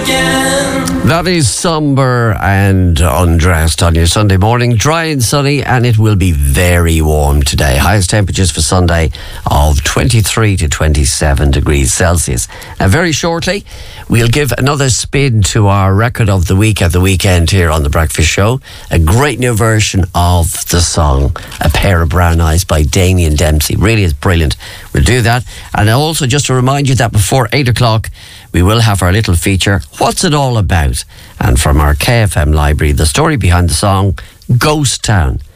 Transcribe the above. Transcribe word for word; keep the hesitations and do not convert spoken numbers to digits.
That is somber and undressed on your Sunday morning. Dry and sunny, and it will be very warm today. Highest temperatures for Sunday of twenty-three to twenty-seven degrees Celsius. Now, very shortly, we'll give another spin to our record of the week at the weekend here on The Breakfast Show. A great new version of the song A Pair of Brown Eyes by Damien Dempsey. Really is brilliant. We'll do that. And also, just to remind you that before eight o'clock, we will have our little feature, What's It All About? And from our K F M library, the story behind the song, Ghost Town.